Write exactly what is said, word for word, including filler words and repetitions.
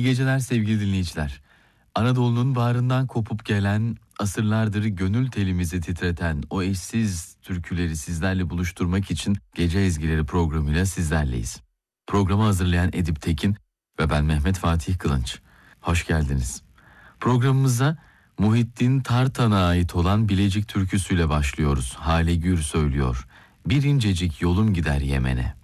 İyi geceler sevgili dinleyiciler. Anadolu'nun bağrından kopup gelen, asırlardır gönül telimizi titreten o eşsiz türküleri sizlerle buluşturmak için Gece Ezgileri programıyla sizlerleyiz. Programı hazırlayan Edip Tekin ve ben Mehmet Fatih Kılınç. Hoş geldiniz. Programımıza Muhittin Tartan'a ait olan Bilecik türküsüyle başlıyoruz. Hale Gür söylüyor. Bir incecik yolum gider Yemen'e.